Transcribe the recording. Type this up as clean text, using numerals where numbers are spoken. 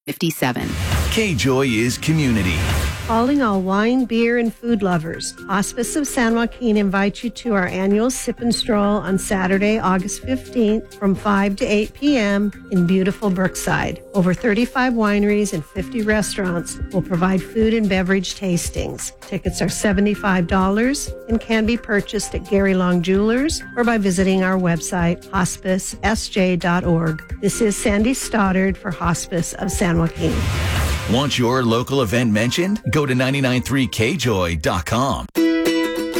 57. K-Joy is community. Calling all wine, beer, and food lovers. Hospice of San Joaquin invites you to our annual Sip and Stroll on Saturday, August 15th from 5 to 8 p.m. in beautiful Brookside. Over 35 wineries and 50 restaurants will provide food and beverage tastings. Tickets are $75 and can be purchased at Gary Long Jewelers or by visiting our website, hospicesj.org. This is Sandy Stoddard for Hospice of San Joaquin. Want your local event mentioned? Go to 993kjoy.com.